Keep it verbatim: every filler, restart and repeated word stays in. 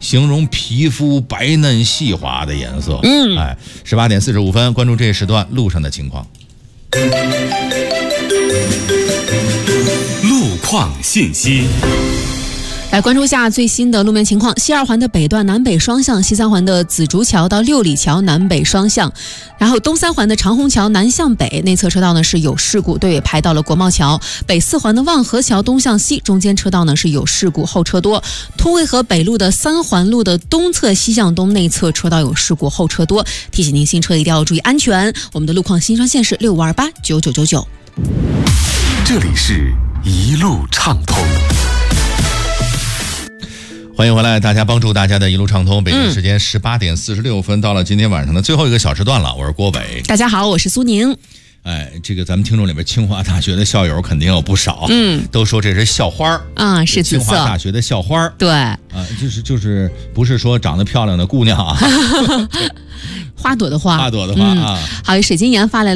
形容皮肤白嫩细滑的颜色。 嗯， 哎，十八点四十五分，关注这一时段路上的情况。 路况信息。 来关注一下最新的路面情况。西二环的北段南北双向，西三环的紫竹桥到六里桥南北双向，然后东三环的长虹桥南向北内侧车道呢是有事故，队尾排到了国贸桥。北四环的望河桥东向西中间车道呢是有事故，后车多。通渭河北路的三环路的东侧西向东内侧车道有事故，后车多，提醒您新车一定要注意安全。我们的路况新专线是六五二八九九九九。 这里是一路畅通。 欢迎回来，大家帮助大家的一路畅通。北京时间十八点四十六分，到了今天晚上的最后一个小时段了。我是郭伟， 大家好，我是苏宁。 哎，这个咱们听众里边，清华大学的校友肯定有不少， 嗯， 都说这是校花啊，是紫色。 清华大学的校花， 对， 啊，就是就是不是说长得漂亮的姑娘啊， 花朵的花， 花朵的花、嗯、啊。 好，水晶岩发来